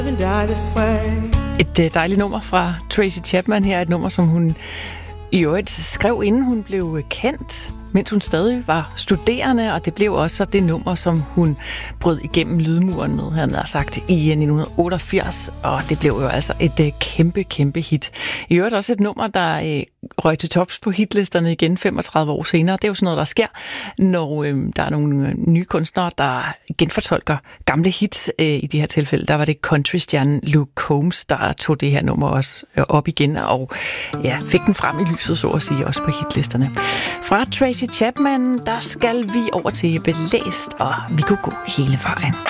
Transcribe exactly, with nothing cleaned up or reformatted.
Et dejligt nummer fra Tracy Chapman her, et nummer, som hun i øvrigt skrev, inden hun blev kendt, mens hun stadig var studerende, og det blev også det nummer, som hun brød igennem lydmuren med, han har sagt, i nitten otteogfirs, og det blev jo altså et kæmpe, kæmpe hit. I øvrigt også et nummer, der øh, røg til tops på hitlisterne igen femogtredive år senere. Det er jo sådan noget, der sker, når øh, der er nogle nye kunstnere, der genfortolker gamle hits. Øh, I de her tilfælde, der var det countrystjernen Luke Combs, der tog det her nummer også øh, op igen, og ja, fik den frem i lyset, så at sige, også på hitlisterne. Fra Tracy Chapman, der skal vi over til Belæst, og vi kunne gå hele vejen.